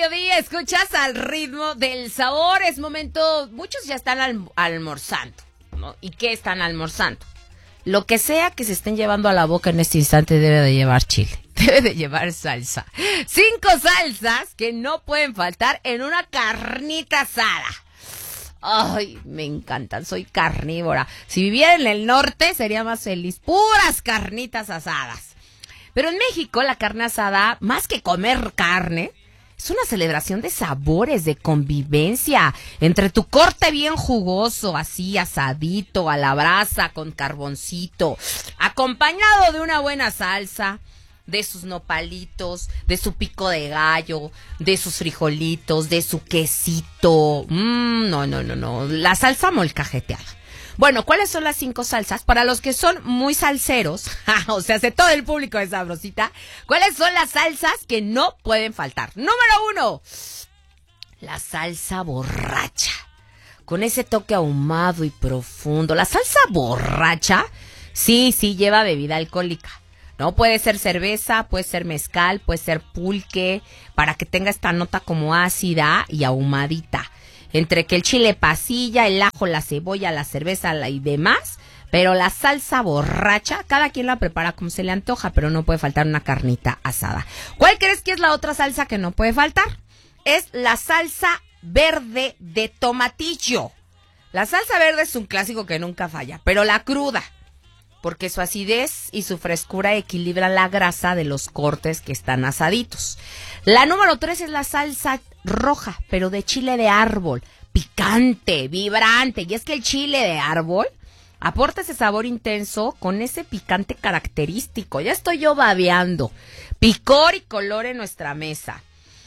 mediodía, escuchas Al Ritmo del Sabor. Es momento, muchos ya están almorzando, ¿no? ¿Y qué están almorzando? Lo que sea que se estén llevando a la boca en este instante debe de llevar chile, debe de llevar salsa. 5 salsas que no pueden faltar en una carnita asada. Ay, me encantan, soy carnívora. Si viviera en el norte sería más feliz, puras carnitas asadas. Pero en México la carne asada, más que comer carne, es una celebración de sabores, de convivencia, entre tu corte bien jugoso, así asadito, a la brasa, con carboncito, acompañado de una buena salsa, de sus nopalitos, de su pico de gallo, de sus frijolitos, de su quesito. No, la salsa molcajeteada. Bueno, ¿cuáles son las 5 salsas? Para los que son muy salseros, o sea, todo el público de Sabrosita, ¿cuáles son las salsas que no pueden faltar? Número 1, la salsa borracha, con ese toque ahumado y profundo. La salsa borracha, sí, lleva bebida alcohólica. No puede ser cerveza, puede ser mezcal, puede ser pulque, para que tenga esta nota como ácida y ahumadita. Entre que el chile pasilla, el ajo, la cebolla, la cerveza y demás. Pero la salsa borracha, cada quien la prepara como se le antoja, pero no puede faltar una carnita asada. ¿Cuál crees que es la otra salsa que no puede faltar? Es la salsa verde de tomatillo. La salsa verde es un clásico que nunca falla, pero la cruda, porque su acidez y su frescura equilibran la grasa de los cortes que están asaditos. La número 3 es la salsa roja, pero de chile de árbol, picante, vibrante. Y es que el chile de árbol aporta ese sabor intenso con ese picante característico. Ya estoy yo babeando. Picor y color en nuestra mesa.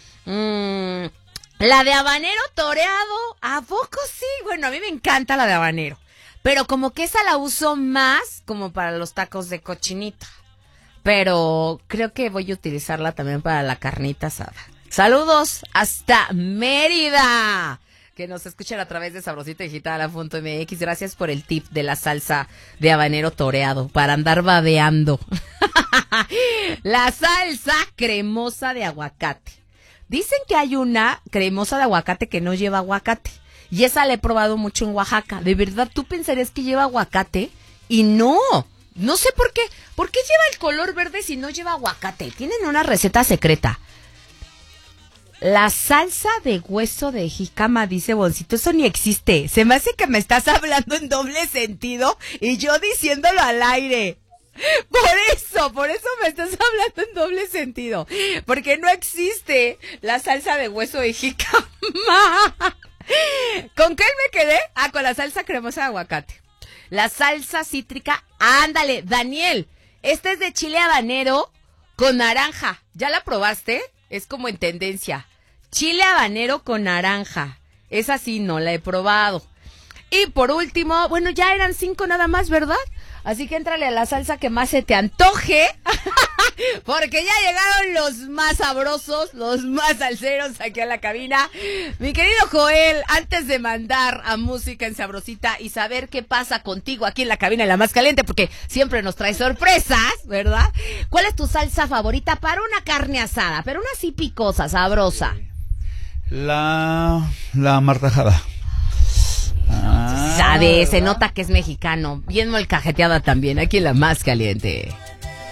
La de habanero toreado, ¿a poco sí? Bueno, a mí me encanta la de habanero, pero como que esa la uso más como para los tacos de cochinita. Pero creo que voy a utilizarla también para la carnita asada. Saludos hasta Mérida, que nos escuchan a través de sabrositadigital.mx. Gracias por el tip de la salsa de habanero toreado para andar babeando. La salsa cremosa de aguacate. Dicen que hay una cremosa de aguacate que no lleva aguacate. Y esa la he probado mucho en Oaxaca. De verdad, ¿tú pensarías que lleva aguacate? Y no sé por qué. ¿Por qué lleva el color verde si no lleva aguacate? Tienen una receta secreta. La salsa de hueso de jícama, dice Boncito, eso ni existe. Se me hace que me estás hablando en doble sentido y yo diciéndolo al aire. Por eso me estás hablando en doble sentido. Porque no existe la salsa de hueso de jícama. ¿Con qué me quedé? Con la salsa cremosa de aguacate. La salsa cítrica, ándale, Daniel, esta es de chile habanero con naranja. ¿Ya la probaste? Es como en tendencia. Chile habanero con naranja. Esa sí no la he probado. Y por último, bueno, ya eran 5 nada más, ¿verdad? Así que éntrale a la salsa que más se te antoje. Porque ya llegaron los más sabrosos, los más salseros aquí a la cabina. Mi querido Joel, antes de mandar a música en Sabrosita y saber qué pasa contigo aquí en la cabina, en la más caliente, porque siempre nos trae sorpresas, ¿verdad? ¿Cuál es tu salsa favorita para una carne asada? Pero una así picosa, sabrosa. La martajada. Se nota que es mexicano. Bien molcajeteada también, aquí en la más caliente.